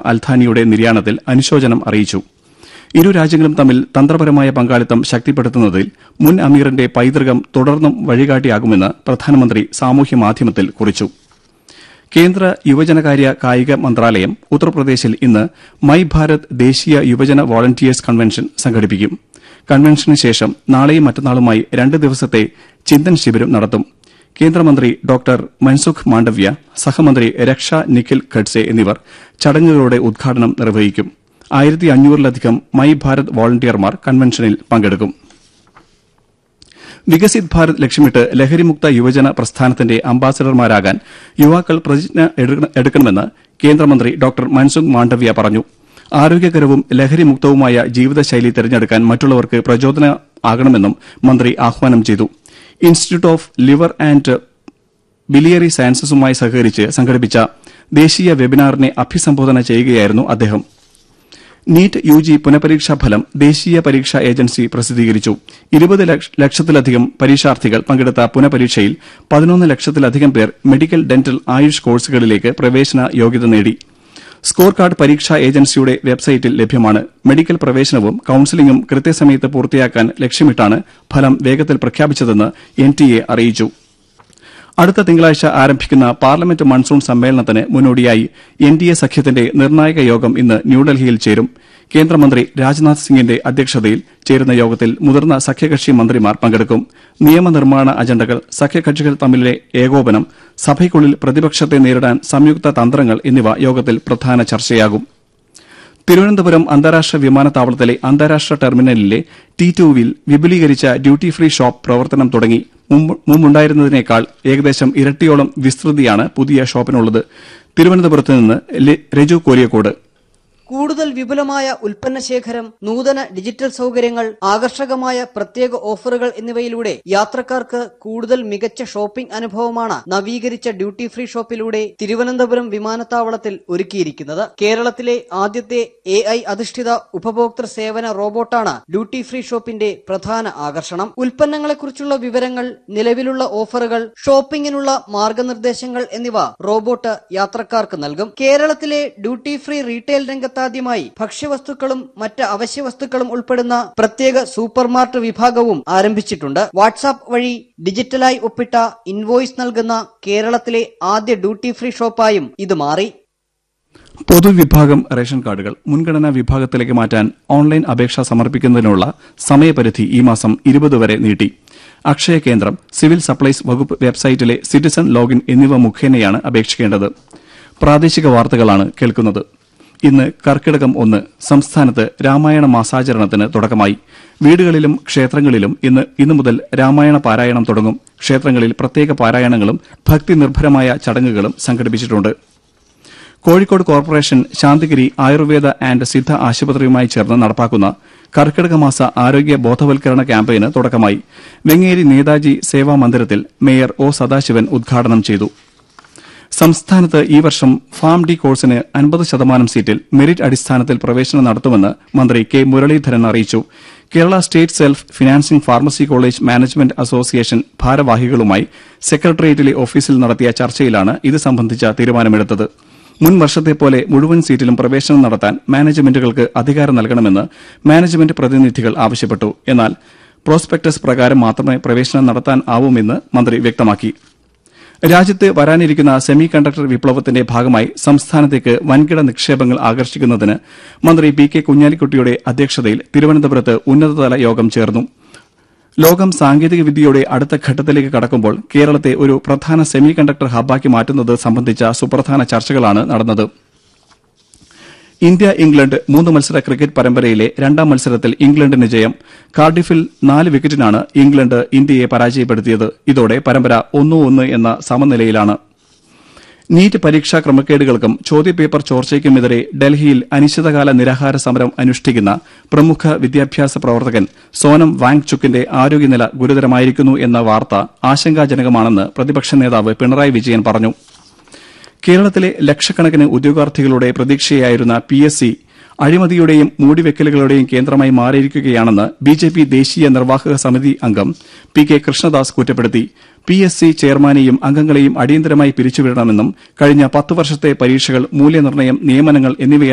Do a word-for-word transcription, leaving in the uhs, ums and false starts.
അൽഥാനിയുടെ നിര്യാണത്തിൽ അനുശോചനം അറിയിച്ചു. ഇരു രാജ്യങ്ങളും തമ്മിൽ തന്ത്രപരമായ പങ്കാളിത്തം ശക്തിപ്പെടുത്തുന്നതിൽ മുൻ അമീറിന്റെ പൈതൃകം തുടർന്നും വഴികാട്ടിയാകുമെന്ന് പ്രധാനമന്ത്രി സാമൂഹ്യമാധ്യമത്തിൽ കുറിച്ചു. കേന്ദ്ര യുവജനകാര്യ കായിക മന്ത്രാലയം ഉത്തർപ്രദേശിൽ ഇന്ന് മൈ ഭാരത് ദേശീയ യുവജന വോളണ്ടിയേഴ്സ് കൺവെൻഷൻ സംഘടിപ്പിക്കും. കൺവെൻഷന് ശേഷം നാളെയും മറ്റന്നാളുമായി രണ്ട് ദിവസത്തെ ചിന്തൻ ശിബിരം നടത്തും. കേന്ദ്രമന്ത്രി ഡോക്ടർ മൻസുഖ് മാണ്ഡവ്യ, സഹമന്ത്രി രക്ഷ നിഖിൽ ഖഡ്സെ എന്നിവർ ചടങ്ങുകളുടെ ഉദ്ഘാടനം നിർവഹിക്കും. ആയിരത്തി അഞ്ഞൂറിലധികം മൈ ഭാരത് വോളണ്ടിയർമാർ കൺവെൻഷനിൽ പങ്കെടുക്കും. വികസിത് ഭാരത് ലക്ഷ്യമിട്ട് ലഹരിമുക്ത യുവജന പ്രസ്ഥാനത്തിന്റെ അംബാസഡർമാരാകാൻ യുവാക്കൾ പ്രതിജ്ഞ എടുക്കണമെന്ന് കേന്ദ്രമന്ത്രി ഡോക്ടർ മൻസുഖ് മാണ്ഡവ്യ പറഞ്ഞു. ആരോഗ്യകരവും ലഹരിമുക്തവുമായ ജീവിതശൈലി തെരഞ്ഞെടുക്കാൻ മറ്റുള്ളവർക്ക് പ്രചോദനമാകണമെന്നും മന്ത്രി ആഹ്വാനം ചെയ്തു. Institute of liver and biliary സയൻസസുമായി സഹകരിച്ച് സംഘടിപ്പിച്ച ദേശീയ വെബിനാറിനെ അഭിസംബോധന ചെയ്യുകയായിരുന്നു അദ്ദേഹം. നീറ്റ് യുജി പുനഃപരീക്ഷാ ഫലം ദേശീയ പരീക്ഷാ ഏജൻസി പ്രസിദ്ധീകരിച്ചു. ഇരുപത് ലക്ഷത്തിലധികം പരീക്ഷാർത്ഥികൾ പങ്കെടുത്ത പുനഃപരീക്ഷയിൽ പതിനൊന്ന് ലക്ഷത്തിലധികം പേർ മെഡിക്കൽ, ഡെന്റൽ, ആയുഷ് കോഴ്സുകളിലേക്ക് പ്രവേശന യോഗ്യത നേടി. സ്കോർ കാർഡ് പരീക്ഷാ ഏജൻസിയുടെ വെബ്സൈറ്റിൽ ലഭ്യമാണ്. മെഡിക്കൽ പ്രവേശനവും കൌൺസിലിംഗും കൃത്യസമയത്ത് പൂർത്തിയാക്കാൻ ലക്ഷ്യമിട്ടാണ് ഫലം വേഗത്തിൽ പ്രഖ്യാപിച്ചതെന്ന് എൻടിഎ അറിയിച്ചു. അടുത്ത തിങ്കളാഴ്ച ആരംഭിക്കുന്ന പാർലമെന്റ് മൺസൂൺ സമ്മേളനത്തിന് മുന്നോടിയായി എൻഡിഎ സഖ്യത്തിന്റെ നിർണായക യോഗം ഇന്ന് ന്യൂഡൽഹിയിൽ ചേരും. കേന്ദ്രമന്ത്രി രാജ്നാഥ് സിംഗിന്റെ അധ്യക്ഷതയിൽ ചേരുന്ന യോഗത്തിൽ മുതിർന്ന സഖ്യകക്ഷി മന്ത്രിമാർ പങ്കെടുക്കും. നിയമനിർമ്മാണ അജണ്ടകൾ, സഖ്യകക്ഷികൾ തമ്മിലെ ഏകോപനം, സഭയ്ക്കുള്ളിൽ പ്രതിപക്ഷത്തെ നേരിടാൻ സംയുക്ത തന്ത്രങ്ങൾ എന്നിവ യോഗത്തിൽ പ്രധാന ചർച്ചയാകും. തിരുവനന്തപുരം അന്താരാഷ്ട്ര വിമാനത്താവളത്തിലെ അന്താരാഷ്ട്ര ടെർമിനലിലെ ടി ടുവിൽ വിപുലീകരിച്ച ഡ്യൂട്ടി ഫ്രീ ഷോപ്പ് പ്രവർത്തനം തുടങ്ങി. മുമ്പുണ്ടായിരുന്നതിനേക്കാൾ ഏകദേശം ഇരട്ടിയോളം വിസ്തൃതിയാണ് പുതിയ ഷോപ്പിനുള്ളത്. തിരുവനന്തപുരത്ത് നിന്ന് രജു കോലിയക്കോട്. കൂടുതൽ വിപുലമായ ഉൽപ്പന്ന ശേഖരം, നൂതന ഡിജിറ്റൽ സൗകര്യങ്ങൾ, ആകർഷകമായ പ്രത്യേക ഓഫറുകൾ എന്നിവയിലൂടെ യാത്രക്കാർക്ക് കൂടുതൽ മികച്ച ഷോപ്പിംഗ് അനുഭവമാണ് നവീകരിച്ച ഡ്യൂട്ടി ഫ്രീ ഷോപ്പിലൂടെ തിരുവനന്തപുരം വിമാനത്താവളത്തിൽ ഒരുക്കിയിരിക്കുന്നത്. കേരളത്തിലെ ആദ്യത്തെ എ ഐ അധിഷ്ഠിത ഉപഭോക്തൃ സേവന റോബോട്ടാണ് ഡ്യൂട്ടി ഫ്രീ ഷോപ്പിന്റെ പ്രധാന ആകർഷണം. ഉൽപ്പന്നങ്ങളെക്കുറിച്ചുള്ള വിവരങ്ങൾ, നിലവിലുള്ള ഓഫറുകൾ, ഷോപ്പിംഗിനുള്ള മാർഗനിർദ്ദേശങ്ങൾ എന്നിവ റോബോട്ട് യാത്രക്കാർക്ക് നൽകും. കേരളത്തിലെ ഡ്യൂട്ടി ഫ്രീ റീറ്റെയിൽ രംഗത്ത് ആദ്യമായി ഭക്ഷ്യവസ്തുക്കളും മറ്റ് അവശ്യവസ്തുക്കളും ഉൾപ്പെടുന്ന പ്രത്യേക സൂപ്പർമാർട്ട് വിഭാഗവും ആരംഭിച്ചിട്ടുണ്ട്. വാട്സാപ്പ് വഴി ഡിജിറ്റലായി ഒപ്പിട്ട ഇൻവോയ്സ് നൽകുന്ന കേരളത്തിലെ ആദ്യ ഡ്യൂട്ടി ഫ്രീ ഷോപ്പായും ഇത് മാറി. പൊതുവിഭാഗം റേഷൻ കാർഡുകൾ മുൻഗണനാ വിഭാഗത്തിലേക്ക് മാറ്റാൻ ഓൺലൈൻ അപേക്ഷ സമർപ്പിക്കുന്നതിനുള്ള സമയപരിധി ഈ മാസം ഇരുപത് വരെ നീട്ടി. അക്ഷയ കേന്ദ്രം, സിവിൽ സപ്ലൈസ് വകുപ്പ് വെബ്സൈറ്റിലെ സിറ്റിസൺ ലോഗിൻ എന്നിവ മുഖേനയാണ് അപേക്ഷിക്കേണ്ടത്. പ്രാദേശിക വാർത്തകളാണ് കേൾക്കുന്നത്. ഇന്ന് കർക്കിടകം ഒന്ന്. സംസ്ഥാനത്ത് രാമായണ മാസാചരണത്തിന് തുടക്കമായി. വീടുകളിലും ക്ഷേത്രങ്ങളിലും ഇന്ന് ഇന്നു മുതൽ രാമായണ പാരായണം തുടങ്ങും. ക്ഷേത്രങ്ങളിൽ പ്രത്യേക പാരായണങ്ങളും ഭക്തി നിർഭരമായ ചടങ്ങുകളും സംഘടിപ്പിച്ചിട്ടുണ്ട്. കോഴിക്കോട് കോർപ്പറേഷൻ ശാന്തിഗിരി ആയുർവേദ ആന്റ് സിദ്ധ ആശുപത്രിയുമായി ചേർന്ന് നടപ്പാക്കുന്ന കർക്കിടകമാസ ആരോഗ്യ ബോധവൽക്കരണ ക്യാമ്പയിന് തുടക്കമായി. വെങ്ങേരി നേതാജി സേവാ മന്ദിരത്തിൽ മേയർ ഒ സദാശിവൻ ഉദ്ഘാടനം ചെയ്തു. സംസ്ഥാനത്ത് ഈ വർഷം ഫാം ഡി കോഴ്സിന് അൻപത് ശതമാനം സീറ്റിൽ മെറിറ്റ് അടിസ്ഥാനത്തിൽ പ്രവേശനം നടത്തുമെന്ന് മന്ത്രി കെ മുരളീധരൻ അറിയിച്ചു. Kerala state self financing pharmacy college management association ഭാരവാഹികളുമായി സെക്രട്ടേറിയറ്റിലെ ഓഫീസിൽ നടത്തിയ ചർച്ചയിലാണ് ഇത് സംബന്ധിച്ച തീരുമാനമെടുത്തത്. മുൻ വർഷത്തെപ്പോലെ മുഴുവൻ സീറ്റിലും പ്രവേശനം നടത്താൻ മാനേജ്മെന്റുകൾക്ക് അധികാരം നൽകണമെന്ന് മാനേജ്മെന്റ് പ്രതിനിധികൾ ആവശ്യപ്പെട്ടു. എന്നാൽ പ്രോസ്പെക്ടസ് പ്രകാരം മാത്രമേ പ്രവേശനം നടത്താനാവൂമെന്ന് മന്ത്രി വ്യക്തമാക്കി. രാജ്യത്ത് വരാനിരിക്കുന്ന സെമി കണ്ടക്ടർ വിപ്ലവത്തിന്റെ ഭാഗമായി സംസ്ഥാനത്തേക്ക് വൻകിട നിക്ഷേപങ്ങൾ ആകർഷിക്കുന്നതിന് മന്ത്രി പി കെ കുഞ്ഞാലിക്കുട്ടിയുടെ അധ്യക്ഷതയിൽ തിരുവനന്തപുരത്ത് ഉന്നതതല യോഗം ചേർന്നു. ലോകം സാങ്കേതികവിദ്യയുടെ അടുത്ത ഘട്ടത്തിലേക്ക് കടക്കുമ്പോൾ കേരളത്തെ ഒരു പ്രധാന സെമി കണ്ടക്ടർ ഹബ്ബാക്കി മാറ്റുന്നത് സംബന്ധിച്ച സുപ്രധാന ചർച്ചകളാണ് നടന്നത്. ഇന്ത്യ ഇംഗ്ലണ്ട് മൂന്ന് മത്സര ക്രിക്കറ്റ് പരമ്പരയിലെ രണ്ടാം മത്സരത്തിൽ ഇംഗ്ലണ്ടിന് ജയം. കാർഡിഫിൽ നാല് വിക്കറ്റിനാണ് ഇംഗ്ലണ്ട് ഇന്ത്യയെ പരാജയപ്പെടുത്തിയത്. ഇതോടെ പരമ്പര ഒന്ന് ഒന്ന് എന്ന സമനിലയിലാണ്. നീറ്റ് പരീക്ഷാ ക്രമക്കേടുകൾക്കും ചോദ്യപേപ്പർ ചോർച്ചയ്ക്കുമെതിരെ ഡൽഹിയിൽ അനിശ്ചിതകാല നിരാഹാര സമരം അനുഷ്ഠിക്കുന്ന പ്രമുഖ വിദ്യാഭ്യാസ പ്രവർത്തകൻ സോനം വാങ്ചുക്കിന്റെ ആരോഗ്യനില ഗുരുതരമായിരിക്കുന്നു എന്ന വാർത്ത ആശങ്കാജനകമാണെന്ന് പ്രതിപക്ഷ നേതാവ് പിണറായി വിജയൻ പറഞ്ഞു. കേരളത്തിലെ ലക്ഷക്കണക്കിന് ഉദ്യോഗാർത്ഥികളുടെ പ്രതീക്ഷയായിരുന്ന പി എസ് സി അഴിമതിയുടെയും മൂടിവെക്കലുകളുടെയും കേന്ദ്രമായി മാറിയിരിക്കുകയാണെന്ന് ബിജെപി ദേശീയ നിർവാഹക സമിതി അംഗം പി കെ കൃഷ്ണദാസ് കുറ്റപ്പെടുത്തി. പി എസ് സി ചെയർമാനെയും അംഗങ്ങളെയും അടിയന്തരമായി പിരിച്ചുവിടണമെന്നും കഴിഞ്ഞ പത്ത് വർഷത്തെ പരീക്ഷകൾ, മൂല്യനിർണ്ണയം, നിയമനങ്ങൾ എന്നിവ